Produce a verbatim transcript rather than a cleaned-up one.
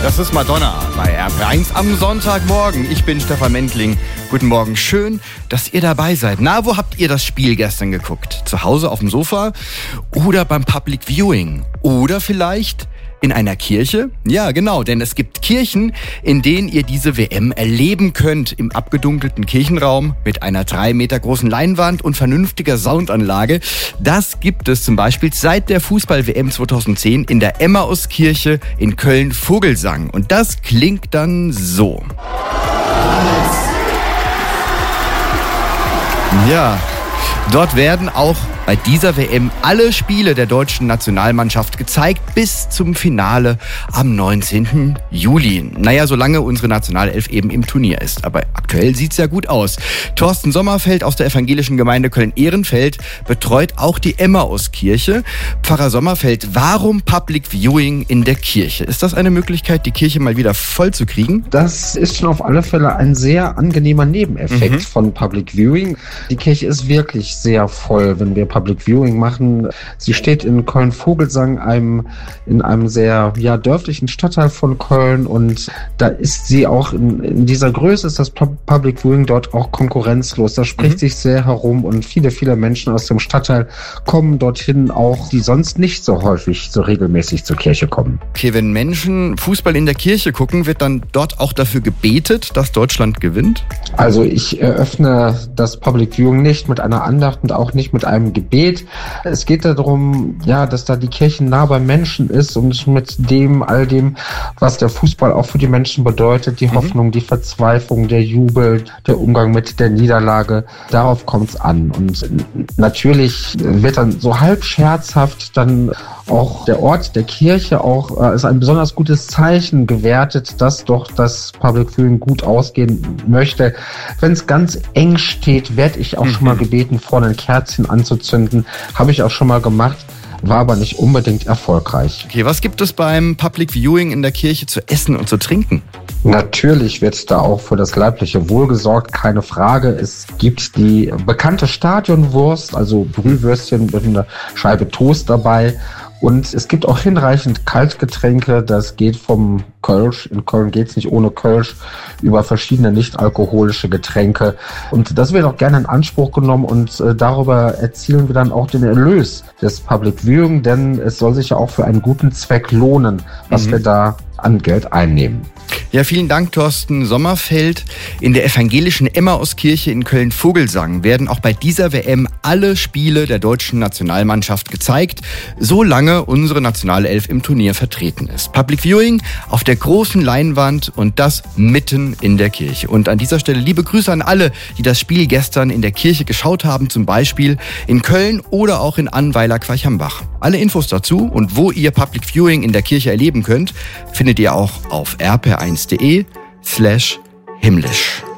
Das ist Madonna bei R P eins am Sonntagmorgen. Ich bin Stefan Mentling. Guten Morgen, schön, dass ihr dabei seid. Na, wo habt ihr das Spiel gestern geguckt? Zu Hause auf dem Sofa oder beim Public Viewing? Oder vielleicht in einer Kirche? Ja, genau, denn es gibt Kirchen, in denen ihr diese W M erleben könnt. Im abgedunkelten Kirchenraum mit einer drei Meter großen Leinwand und vernünftiger Soundanlage. Das gibt es zum Beispiel seit der Fußball-W M zweitausendzehn in der Emmauskirche in Köln-Vogelsang. Und das klingt dann so. Ja, dort werden auch bei dieser W M alle Spiele der deutschen Nationalmannschaft gezeigt bis zum Finale am neunzehnten Juli. Naja, solange unsere Nationalelf eben im Turnier ist. Aber aktuell sieht's ja gut aus. Thorsten Sommerfeld aus der evangelischen Gemeinde Köln-Ehrenfeld betreut auch die Emmauskirche. Pfarrer Sommerfeld, warum Public Viewing in der Kirche? Ist das eine Möglichkeit, die Kirche mal wieder voll zu kriegen? Das ist schon auf alle Fälle ein sehr angenehmer Nebeneffekt mhm. von Public Viewing. Die Kirche ist wirklich sehr voll, wenn wir Public Viewing machen. Sie steht in Köln-Vogelsang, einem, in einem sehr ja, dörflichen Stadtteil von Köln, und da ist sie auch in, in dieser Größe, ist das Public Viewing dort auch konkurrenzlos. Das spricht mhm. sich sehr herum, und viele, viele Menschen aus dem Stadtteil kommen dorthin auch, die sonst nicht so häufig, so regelmäßig zur Kirche kommen. Okay, wenn Menschen Fußball in der Kirche gucken, wird dann dort auch dafür gebetet, dass Deutschland gewinnt? Also ich eröffne das Public Viewing nicht mit einer Andacht und auch nicht mit einem Gebet. Es geht darum, ja, dass da die Kirche nah beim Menschen ist und mit dem, all dem, was der Fußball auch für die Menschen bedeutet, die mhm. Hoffnung, die Verzweiflung, der Jubel, der Umgang mit der Niederlage, darauf kommt es an. Und natürlich wird dann so halb scherzhaft dann auch der Ort der Kirche auch äh, als ein besonders gutes Zeichen gewertet, dass doch das Public Viewing gut ausgehen möchte. Wenn es ganz eng steht, werde ich auch mhm. schon mal gebeten, vorne ein Kerzchen anzuzünden. Habe ich auch schon mal gemacht, war aber nicht unbedingt erfolgreich. Okay, was gibt es beim Public Viewing in der Kirche zu essen und zu trinken? Natürlich wird da auch für das leibliche Wohl gesorgt, keine Frage. Es gibt die bekannte Stadionwurst, also Brühwürstchen mit einer Scheibe Toast dabei. Und es gibt auch hinreichend Kaltgetränke, das geht vom Kölsch, in Köln geht's nicht ohne Kölsch, über verschiedene nicht-alkoholische Getränke. Und das wird auch gerne in Anspruch genommen, und äh, darüber erzielen wir dann auch den Erlös des Public Viewing, denn es soll sich ja auch für einen guten Zweck lohnen, was mhm. wir da an Geld einnehmen. Ja, vielen Dank, Thorsten Sommerfeld. In der evangelischen Emmauskirche in Köln-Vogelsang werden auch bei dieser W M alle Spiele der deutschen Nationalmannschaft gezeigt, solange unsere Nationalelf im Turnier vertreten ist. Public Viewing auf der großen Leinwand, und das mitten in der Kirche. Und an dieser Stelle liebe Grüße an alle, die das Spiel gestern in der Kirche geschaut haben, zum Beispiel in Köln oder auch in Annweiler-Querchambach. Alle Infos dazu und wo ihr Public Viewing in der Kirche erleben könnt, findet ihr auch auf r p eins punkt de slash himmlisch.